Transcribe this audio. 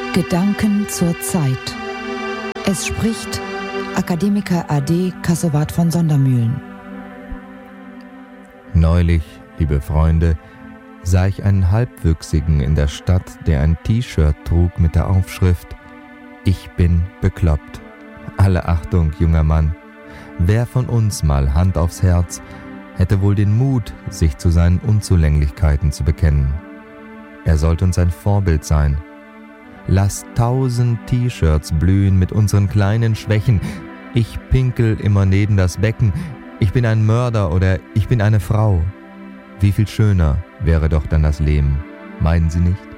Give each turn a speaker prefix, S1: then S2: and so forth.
S1: Gedanken zur Zeit. Es spricht Akademiker AD Kassowat von Sondermühlen.
S2: Neulich, liebe Freunde, sah ich einen Halbwüchsigen in der Stadt, der ein T-Shirt trug mit der Aufschrift »Ich bin bekloppt«. Alle Achtung, junger Mann. Wer von uns mal, Hand aufs Herz, hätte wohl den Mut, sich zu seinen Unzulänglichkeiten zu bekennen? Er sollte uns ein Vorbild sein. Lass 1000 T-Shirts blühen mit unseren kleinen Schwächen. Ich pinkel immer neben das Becken. Ich bin ein Mörder oder ich bin eine Frau. Wie viel schöner wäre doch dann das Leben, meinen Sie nicht?